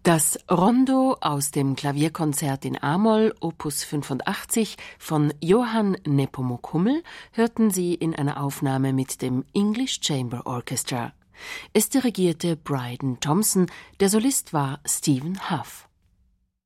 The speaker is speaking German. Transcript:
Das Rondo aus dem Klavierkonzert in A-Moll, Opus 85 von Johann Nepomuk Hummel hörten Sie in einer Aufnahme mit dem English Chamber Orchestra. Es dirigierte Bryden Thompson, der Solist war Stephen Huff.